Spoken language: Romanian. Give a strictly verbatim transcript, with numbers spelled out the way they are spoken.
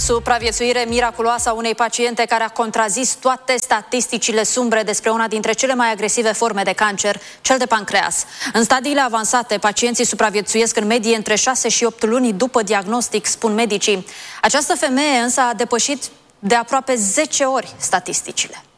Supraviețuire miraculoasă a unei paciente care a contrazis toate statisticile sumbre despre una dintre cele mai agresive forme de cancer, cel de pancreas. În stadiile avansate, pacienții supraviețuiesc în medie între șase și opt luni după diagnostic, spun medicii. Această femeie însă a depășit de aproape zece ori statisticile.